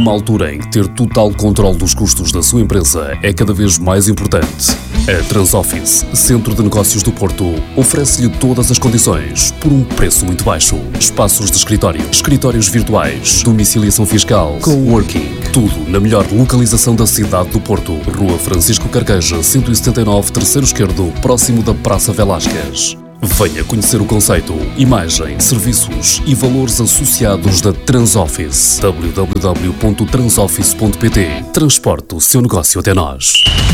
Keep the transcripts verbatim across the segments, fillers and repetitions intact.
Numa altura em que ter total controle dos custos da sua empresa é cada vez mais importante, a Transoffice, Centro de Negócios do Porto, oferece-lhe todas as condições por um preço muito baixo. Espaços de escritório, escritórios virtuais, domiciliação fiscal, coworking, tudo na melhor localização da cidade do Porto. Rua Francisco Carqueja, cento e setenta e nove, terceiro esquerdo, próximo da Praça Velásquez. Venha conhecer o conceito, imagem, serviços e valores associados da Transoffice. w w w ponto transoffice ponto p t. Transporte o seu negócio até nós.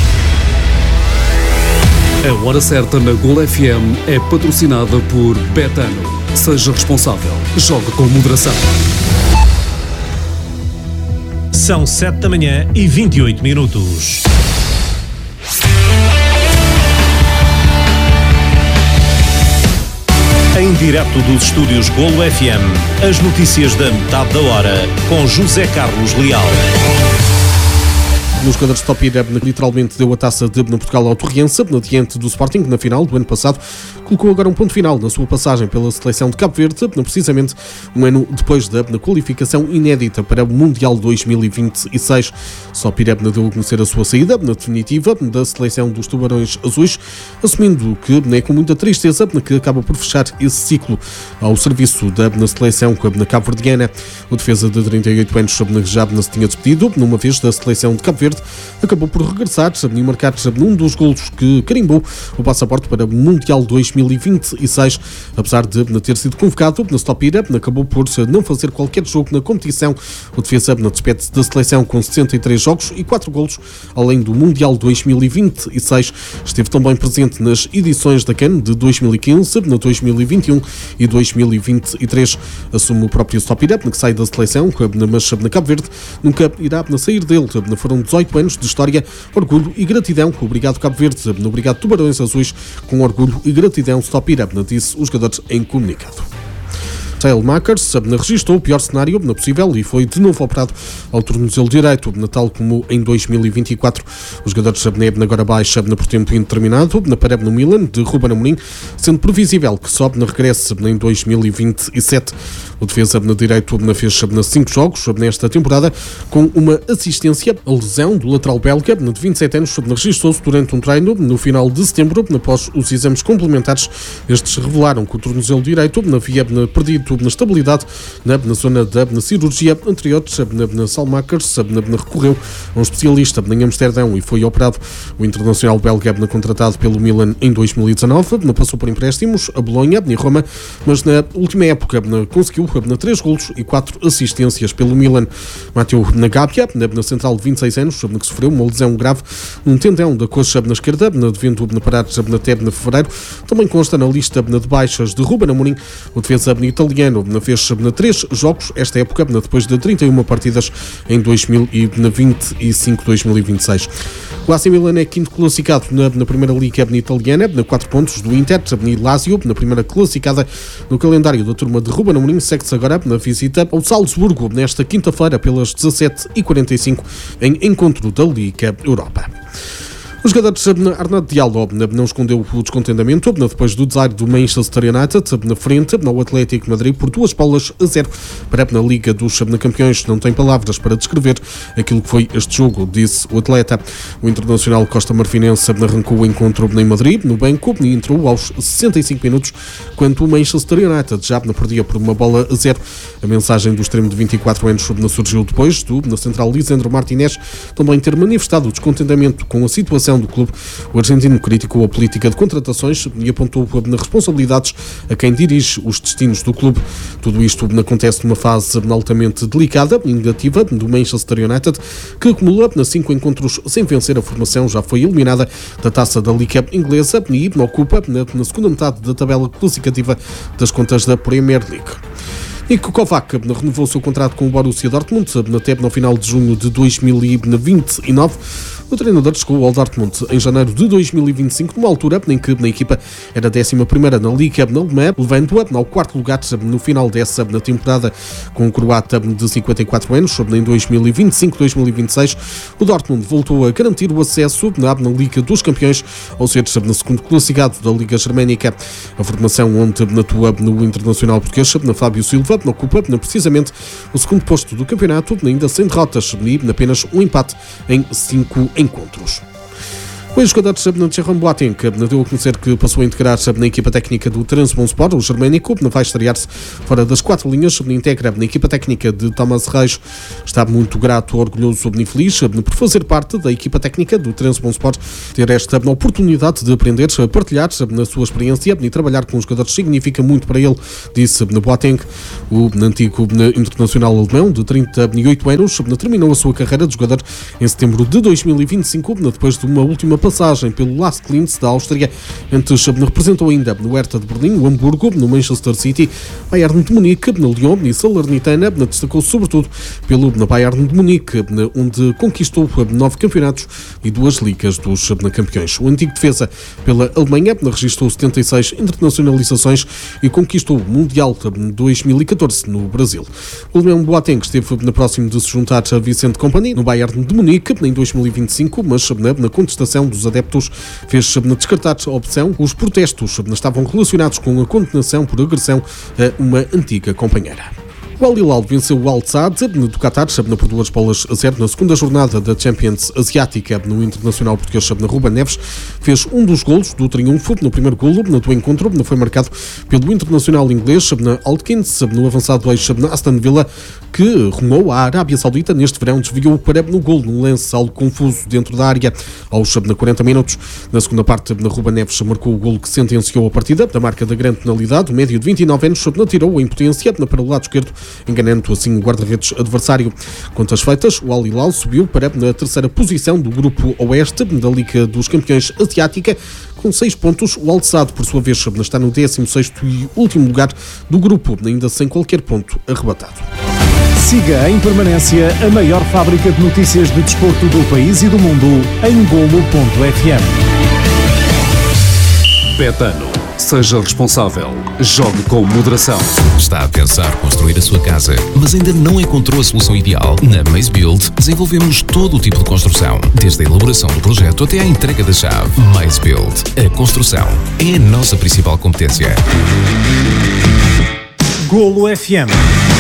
A Hora Certa na Gol F M é patrocinada por Betano. Seja responsável. Jogue com moderação. São sete da manhã e vinte e oito minutos. Em direto dos estúdios Golo F M, as notícias da metade da hora, com José Carlos Leal. Nos quadros de Top Ideb, literalmente deu a taça de Portugal ao Torriense, diante do Sporting, na final do ano passado. Colocou agora um ponto final na sua passagem pela seleção de Cabo Verde, precisamente um ano depois da qualificação inédita para o Mundial dois mil e vinte e seis. Só Pireb deu a conhecer a sua saída na definitiva da seleção dos Tubarões Azuis, assumindo que é com muita tristeza que acaba por fechar esse ciclo ao serviço da na seleção na cabo-verdiana. O defesa de trinta e oito anos já se tinha despedido, numa vez da seleção de Cabo Verde, acabou por regressar e marcar um dos golos que carimbou o passaporte para o Mundial dois mil e vinte e seis. Apesar de ter sido convocado na Stop Ira, acabou por não fazer qualquer jogo na competição. O defesa despede-se da seleção com sessenta e três jogos e quatro golos, além do Mundial dois mil e vinte e seis. Esteve também presente nas edições da CAN de dois mil e quinze, na dois mil e vinte e um e dois mil e vinte e três. Assume o próprio Stop Ira, que sai da seleção, mas na Cabo Verde nunca irá sair dele. Foram dezoito anos de história, orgulho e gratidão. Obrigado Cabo Verde, obrigado Tubarões Azuis, com orgulho e gratidão Stop Ira, disse os jogadores em comunicado. Saelmakers registrou o pior cenário possível e foi de novo operado ao tornozelo direito, tal como em dois mil e vinte e quatro. Os jogadores agora baixa por tempo indeterminado na parede no Milan de Ruben Amorim, sendo previsível que sobe na regresse em dois mil e vinte e sete. O defesa na direito fez cinco jogos nesta temporada, com uma assistência. A lesão do lateral belga de vinte e sete anos registrou-se durante um treino no final de setembro. Após os exames complementares, estes revelaram que o tornozelo direito havia perdido na estabilidade na, na zona da na cirurgia anterior. Na Saelmakers recorreu a um especialista em Amsterdão e foi operado. O internacional belga contratado pelo Milan em dois mil e dezanove, passou por empréstimos a Bolonha e Roma, mas na última época conseguiu na três golos e quatro assistências pelo Milan. Mateu Nagapia, na central de vinte e seis anos, que sofreu uma lesão grave num tendão da coxa na esquerda, devendo parar até na fevereiro. Também consta na lista de baixas de Ruben Amorim. O defesa italiano fez três jogos esta época, depois de trinta e uma partidas em dois mil e vinte e cinco a dois mil e vinte e seis. O A C Milan é quinto classificado na, na primeira liga italiana, na quatro pontos do Inter e Lazio, na primeira classificada no calendário da turma de Ruben Amorim. Segue-se agora na visita ao Salzburgo nesta quinta-feira pelas dezassete e quarenta e cinco em encontro da Liga Europa. Os jogadores Arnaud Diallo não escondeu o descontentamento depois do desaire do Manchester United na frente ao Atlético de Madrid por duas bolas a zero. Para a Liga dos Campeões não tem palavras para descrever aquilo que foi este jogo, disse o atleta. O internacional costa-marfinense arrancou o encontro em Madrid, no banco, e entrou aos sessenta e cinco minutos, quando o Manchester United já perdia por uma bola a zero. A mensagem do extremo de vinte e quatro anos surgiu depois do na central Lisandro Martinez também ter manifestado o descontentamento com a situação do clube. O argentino criticou a política de contratações e apontou na responsabilidades a quem dirige os destinos do clube. Tudo isto acontece numa fase altamente delicada e negativa do Manchester United, que acumula cinco encontros sem vencer. A formação já foi eliminada da taça da Liga Inglesa e ocupa na segunda metade da tabela classificativa das contas da Premier League. Niko Kovac renovou o seu contrato com o Borussia Dortmund até no final de junho de dois mil e vinte e nove. O treinador chegou ao Dortmund em janeiro de dois mil e vinte e cinco, numa altura em que a equipa era a décima primeira na Liga Alemã, levando-a ao quarto lugar no final dessa temporada. Com o croata de cinquenta e quatro anos, em dois mil e vinte e cinco a dois mil e vinte e seis, o Dortmund voltou a garantir o acesso na Liga dos Campeões, ou seja, no segundo classificado da Liga Germânica. A formação onde atua no internacional português, na Fábio Silva, Silva ocupa precisamente o segundo posto do campeonato, ainda sem derrotas e apenas um empate em cinco encontros. O ex-jogador de Jerome Boateng deu a conhecer que passou a integrar na equipa técnica do Trabzonspor, o germânico, vai estrear-se fora das quatro linhas, integra na equipa técnica de Thomas Reis. Está muito grato, orgulhoso e feliz por fazer parte da equipa técnica do Trabzonspor, ter esta oportunidade de aprender, partilhar na sua experiência e trabalhar com os jogadores significa muito para ele, disse Boateng. O antigo internacional alemão de trinta e oito anos terminou a sua carreira de jogador em setembro de dois mil e vinte e cinco, depois de uma última passagem pelo Lask Linz da Áustria. Antes representou ainda no Hertha de Berlim, o Hamburgo, no Manchester City, Bayern de Munique, no Lyon e Salernitana. Destacou sobretudo pelo Bayern de Munique, onde conquistou nove campeonatos e duas ligas dos campeões. O antigo defesa pela Alemanha registrou setenta e seis internacionalizações e conquistou o Mundial dois mil e catorze no Brasil. O alemão Boateng esteve próximo de se juntar a Vincent Kompany no Bayern de Munique em dois mil e vinte e cinco, mas na contestação dos adeptos fez descartar a opção. Os protestos estavam relacionados com a condenação por agressão a uma antiga companheira. O Al Hilal venceu o Al Sadd do Qatar por duas bolas a zero na segunda jornada da Champions Asiática. No internacional português Ruben Neves fez um dos golos do triunfo. No primeiro golo do encontro foi marcado pelo internacional inglês Altkins, no avançado eixo Aston Villa, que rumou à Arábia Saudita neste verão, desviou para no golo num lance algo confuso dentro da área. Aos quarenta minutos, na segunda parte, Ruben Neves marcou o golo que sentenciou a partida. Da marca da grande penalidade, o médio de vinte e nove anos tirou a impotência para o lado esquerdo, enganando assim o guarda-redes adversário. Contas feitas, o Al Hilal subiu para a terceira posição do grupo Oeste da Liga dos Campeões Asiática, com seis pontos. O Al Sadd, por sua vez, está no décimo sexto e último lugar do grupo, ainda sem qualquer ponto arrebatado. Siga em permanência a maior fábrica de notícias de desporto do país e do mundo em golo ponto f m. Betano. Seja responsável. Jogue com moderação. Está a pensar construir a sua casa, mas ainda não encontrou a solução ideal? Na Maze Build desenvolvemos todo o tipo de construção, desde a elaboração do projeto até à entrega da chave. Maze Build. A construção é a nossa principal competência. Golo F M.